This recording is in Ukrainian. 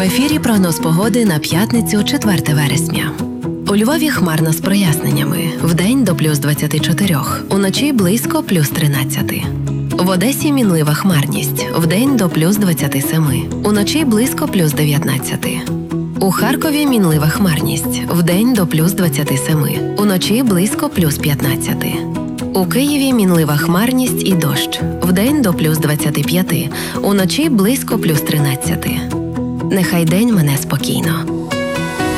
ефірі прогноз погоди на п'ятницю, 4 вересня. У Львові хмарно з проясненнями. Вдень до плюс 24, уночі близько плюс 13. В Одесі мінлива хмарність. Вдень до плюс 27, уночі близько плюс 19. У Харкові мінлива хмарність. Вдень до плюс 27, уночі близько плюс 15. У Києві мінлива хмарність і дощ. Вдень до плюс 25, уночі близько плюс 13. Нехай день мине спокійно.